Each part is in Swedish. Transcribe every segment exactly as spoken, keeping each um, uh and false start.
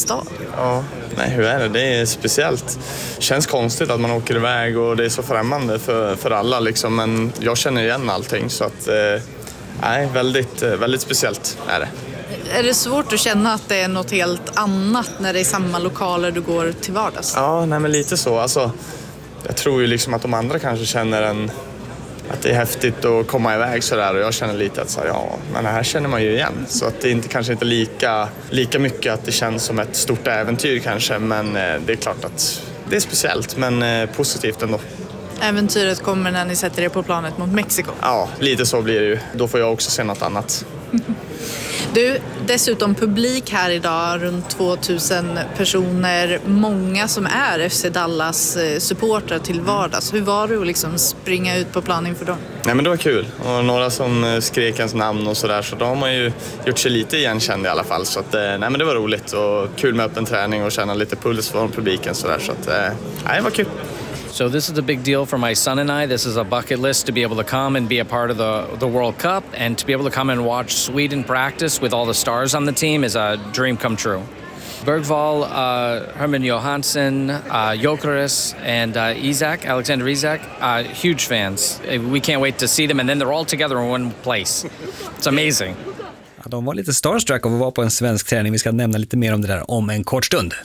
stad. Ja, nej, hur är det? Det är speciellt. Känns konstigt att man åker iväg och det är så främmande för, för alla liksom, men jag känner igen allting så att eh, nej, väldigt, väldigt speciellt är det. Är det svårt att känna att det är något helt annat när det är samma lokaler du går till vardags? Ja, nej, men lite så. Alltså, jag tror ju liksom att de andra kanske känner en, att det är häftigt att komma iväg sådär och jag känner lite att så här, ja, men det här känner man ju igen. Så att det är inte, kanske inte lika, lika mycket att det känns som ett stort äventyr kanske, men eh, det är klart att det är speciellt men eh, positivt ändå. Äventyret kommer när ni sätter er på planet mot Mexiko. Ja, lite så blir det ju. Då får jag också se något annat. Du, dessutom publik här idag, runt tvåtusen personer. Många som är F C Dallas supportrar till vardags. Hur var det att liksom springa ut på plan inför dem? Nej, men det var kul. Och några som skrek ens namn och sådär. Så då har man ju gjort sig lite igenkänd i alla fall. Så att, nej, men det var roligt och kul med öppen träning och känna lite puls från publiken. Så, där. Så att, nej, det var kul. So this is a big deal for my son and I. This is a bucket list to be able to come and be a part of the, the World Cup and to be able to come and watch Sweden practice with all the stars on the team is a dream come true. Bergvall, uh, Herman Johansson, uh, Jokeres, and uh, Isak, Alexander Isak, uh, huge fans. We can't wait to see them and then they're all together in one place. It's amazing. Ja, de var lite starstruck av att vara på en svensk träning. Vi ska nämna lite mer om det där om en kort stund.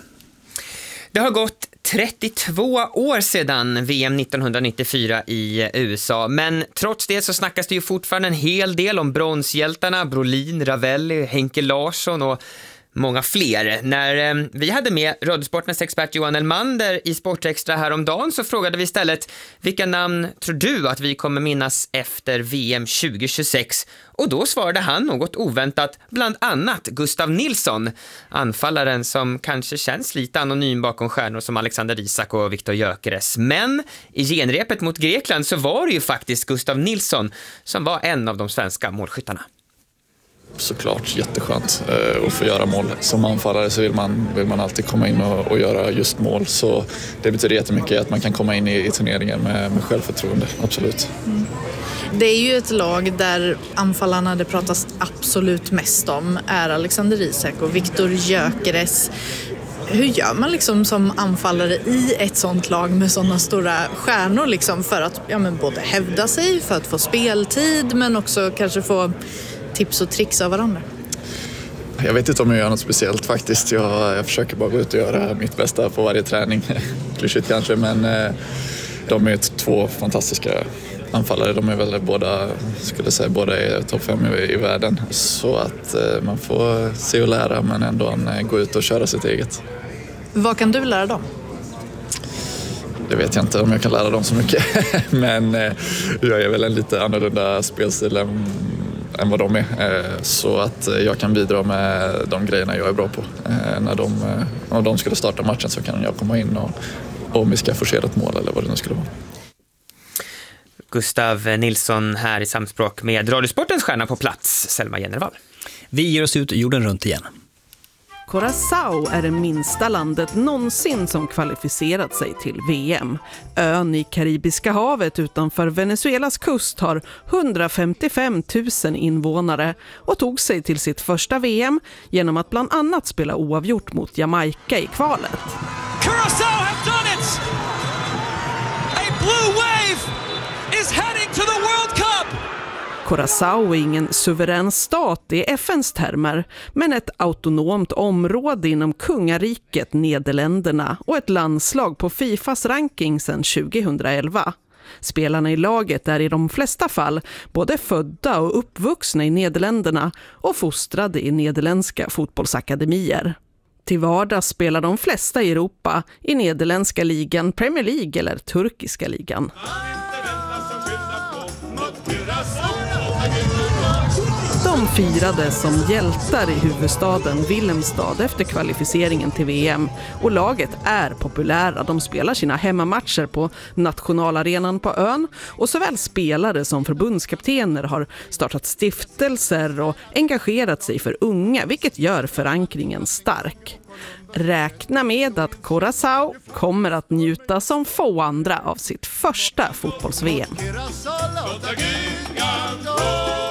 Det har gått trettiotvå år sedan V M nittonhundranittiofyra i U S A, men trots det så snackas det ju fortfarande en hel del om bronshjältarna Brolin, Ravelli, Henke Larsson och många fler. När eh, vi hade med Radiosportens expert Johan Elmander i Sportextra häromdagen så frågade vi istället vilka namn tror du att vi kommer minnas efter V M tjugohundratjugosex? Och då svarade han något oväntat, bland annat Gustav Nilsson, anfallaren som kanske känns lite anonym bakom stjärnor som Alexander Isak och Viktor Gyökeres. Men i genrepet mot Grekland så var det ju faktiskt Gustav Nilsson som var en av de svenska målskyttarna. Såklart jätteskönt eh, att få göra mål. Som anfallare så vill man, vill man alltid komma in och, och göra just mål. Så det betyder jättemycket att man kan komma in i, i turneringen med, med självförtroende, absolut. Mm. Det är ju ett lag där anfallarna det pratas absolut mest om är Alexander Isak och Viktor Gyökeres. Hur gör man liksom som anfallare i ett sånt lag med sådana stora stjärnor liksom för att ja, men både hävda sig, för att få speltid men också kanske få tips och tricks av varandra? Jag vet inte om jag gör något speciellt faktiskt. Jag, jag försöker bara gå ut och göra mitt bästa på varje träning. Klyschigt kanske, men eh, de är två fantastiska anfallare. De är väl båda, skulle säga, båda är topp fem i, i världen. Så att eh, man får se och lära men ändå eh, gå ut och köra sitt eget. Vad kan du lära dem? Det vet jag inte om jag kan lära dem så mycket. men eh, jag är väl en lite annorlunda spelstil än än vad de är. Så att jag kan bidra med de grejerna jag är bra på. När de, om de skulle starta matchen så kan jag komma in och om vi ska forcera ett mål eller vad det nu skulle vara. Gustav Nilsson här i samspråk med Radiosportens stjärna på plats, Selma Genervall. Vi ger oss ut jorden runt igen. Curaçao är det minsta landet någonsin som kvalificerat sig till V M. Ön i Karibiska havet utanför Venezuelas kust har hundrafemtiofem tusen invånare och tog sig till sitt första V M genom att bland annat spela oavgjort mot Jamaica i kvalet. Curaçao have done it! A blue wave is heading to the World Cup! Curaçao är ingen suverän stat i F N:s termer, men ett autonomt område inom kungariket Nederländerna och ett landslag på Fifas ranking sedan tjugohundraelva. Spelarna i laget är i de flesta fall både födda och uppvuxna i Nederländerna och fostrade i nederländska fotbollsakademier. Till vardags spelar de flesta i Europa i nederländska ligan, Premier League eller turkiska ligan. De firade som hjältar i huvudstaden Willemstad efter kvalificeringen till V M och laget är populära. De spelar sina hemmamatcher på nationalarenan på ön och såväl spelare som förbundskaptener har startat stiftelser och engagerat sig för unga, vilket gör förankringen stark. Räkna med att Curaçao kommer att njuta som få andra av sitt första fotbolls-V M.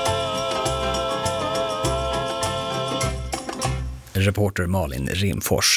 Reporter Malin Rimfors.